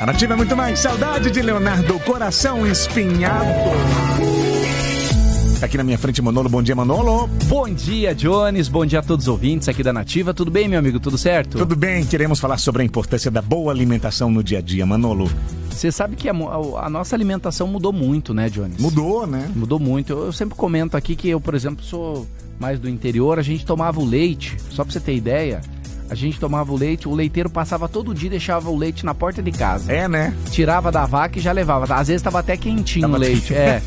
Nativa é muito mais. Saudade de Leonardo, coração espinhado. Aqui na minha frente, Manolo. Bom dia, Manolo. Bom dia, Jones. Bom dia a todos os ouvintes aqui da Nativa. Tudo bem, meu amigo? Tudo certo? Tudo bem. Queremos falar sobre a importância da boa alimentação no dia a dia, Manolo. Você sabe que a nossa alimentação mudou muito, né, Jones? Mudou, né? Mudou muito. Eu sempre comento aqui que eu, por exemplo, sou mais do interior. A gente tomava o leite, só pra você ter ideia... A gente tomava o leite, o leiteiro passava todo dia e deixava o leite na porta de casa. É, né? Tirava da vaca e já levava. Às vezes tava até quentinho o leite. É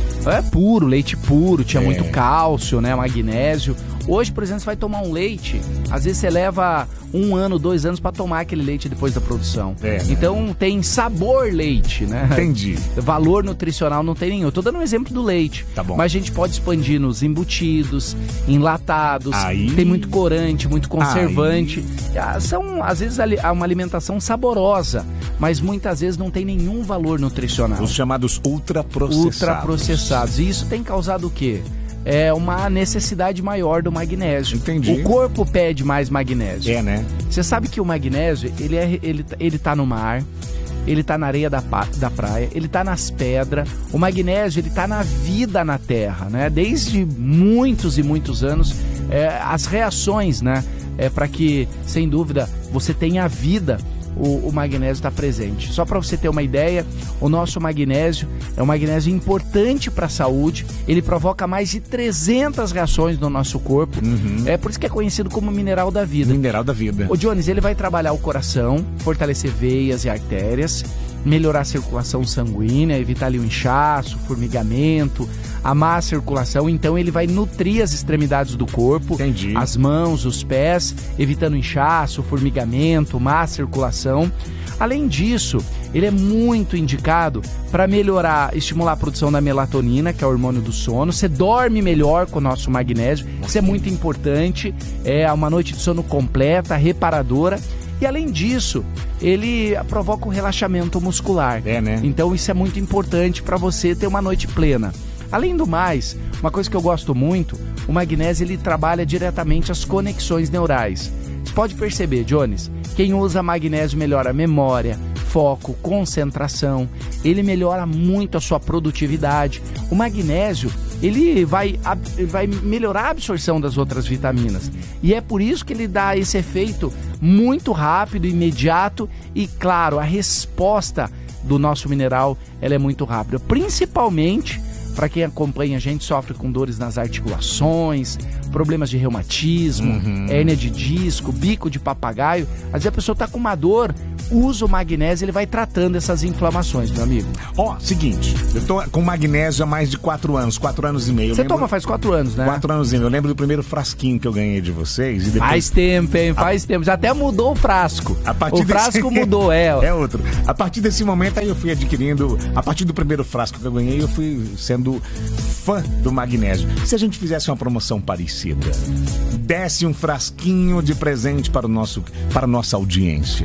puro, leite puro, tinha muito cálcio, né? Magnésio. Hoje, por exemplo, você vai tomar um leite, às vezes você leva 1 ano, 2 anos pra tomar aquele leite depois da produção. Então tem sabor leite, né? Entendi. Valor nutricional não tem nenhum. Eu tô dando um exemplo do leite. Tá bom. Mas a gente pode expandir nos embutidos, enlatados. Tem muito corante, muito conservante. São, às vezes, uma alimentação saborosa, mas muitas vezes não tem nenhum valor nutricional. Os chamados ultraprocessados. E isso tem causado o quê? É uma necessidade maior do magnésio. Entendi. O corpo pede mais magnésio. É, né? Você sabe que o magnésio, ele tá no mar, ele tá na areia da praia, ele tá nas pedras. O magnésio, ele tá na vida na Terra, né? Desde muitos e muitos anos, as reações, né? Para que, sem dúvida, você tenha vida, o magnésio está presente. Só para você ter uma ideia, o nosso magnésio é um magnésio importante para a saúde. Ele provoca mais de 300 reações no nosso corpo. É por isso que é conhecido como mineral da vida. Mineral da vida. O Jones, ele vai trabalhar o coração, fortalecer veias e artérias, melhorar a circulação sanguínea, evitar ali o inchaço, formigamento, a má circulação. Então ele vai nutrir as extremidades do corpo. Entendi. As mãos, os pés, evitando inchaço, formigamento, má circulação. Além disso, ele é muito indicado para estimular a produção da melatonina, que é o hormônio do sono. Você dorme melhor com o nosso magnésio. Isso é muito importante. É uma noite de sono completa, reparadora. E além disso, ele provoca um relaxamento muscular. Né? Então isso é muito importante para você ter uma noite plena. Além do mais, uma coisa que eu gosto muito, o magnésio ele trabalha diretamente as conexões neurais. Você pode perceber, Jones, quem usa magnésio melhora a memória, foco, concentração, ele melhora muito a sua produtividade. O magnésio, ele vai melhorar a absorção das outras vitaminas. E é por isso que ele dá esse efeito muito rápido, imediato e, claro, a resposta do nosso mineral ela é muito rápida. Principalmente para quem acompanha a gente, sofre com dores nas articulações, problemas de reumatismo, hérnia de disco, bico de papagaio. Às vezes a pessoa está com uma dor, usa o magnésio, ele vai tratando essas inflamações, meu amigo. Seguinte, eu tô com magnésio há mais de 4 anos, 4 anos e meio. Você toma faz 4 anos, né? 4 anos e meio. Eu lembro do primeiro frasquinho que eu ganhei de vocês. E depois... Faz tempo, hein? Faz tempo. Já até mudou o frasco. O frasco mudou, É outro. A partir desse momento aí eu fui adquirindo, a partir do primeiro frasco que eu ganhei, eu fui sendo fã do magnésio. Se a gente fizesse uma promoção parecida, desse um frasquinho de presente para a nossa audiência.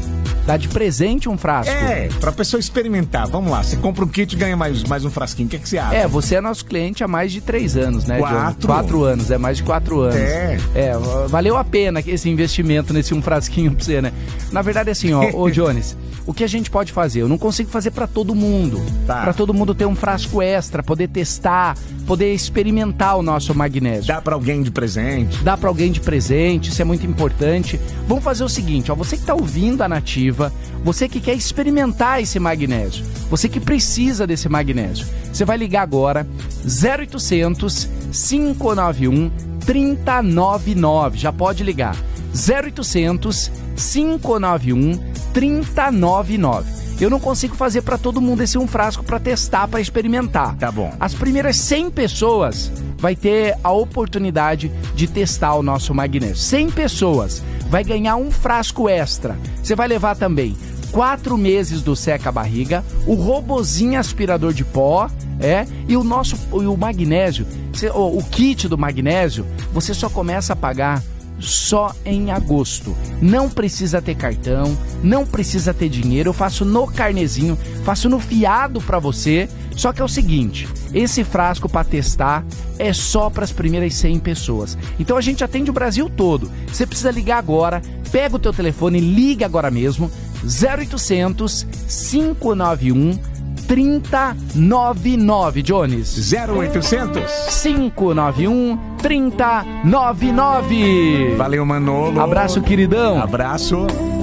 Dá de presente um frasco? Pra pessoa experimentar. Vamos lá, você compra um kit e ganha mais um frasquinho. O que você acha? Você é nosso cliente há mais de 3 anos, né, 4 anos, mais de 4 anos. Valeu a pena esse investimento nesse um frasquinho pra você, né? Na verdade, assim, ô Jones, o que a gente pode fazer? Eu não consigo fazer pra todo mundo. Pra todo mundo ter um frasco extra, poder testar, poder experimentar o nosso magnésio. Dá pra alguém de presente? Dá pra alguém de presente, isso é muito importante. Vamos fazer o seguinte, você que tá ouvindo a Nativa, você que quer experimentar esse magnésio, você que precisa desse magnésio, você vai ligar agora 0800 591 3099, já pode ligar 0800 591 3099. Eu não consigo fazer para todo mundo esse um frasco para testar, para experimentar. Tá bom. As primeiras 100 pessoas vai ter a oportunidade de testar o nosso magnésio. 100 pessoas vai ganhar um frasco extra. Você vai levar também 4 meses do seca-barriga, o robozinho aspirador de pó, e o magnésio, o kit do magnésio, você só começa a pagar só em agosto. Não precisa ter cartão, não precisa ter dinheiro. Eu faço no carnezinho, faço no fiado pra você. Só que é o seguinte, esse frasco para testar é só para as primeiras 100 pessoas. Então a gente atende o Brasil todo. Você precisa ligar agora, pega o teu telefone, liga agora mesmo, 0800 591 3099, Jones. 0800 591 3099. Valeu, Manolo. Abraço, queridão. Abraço.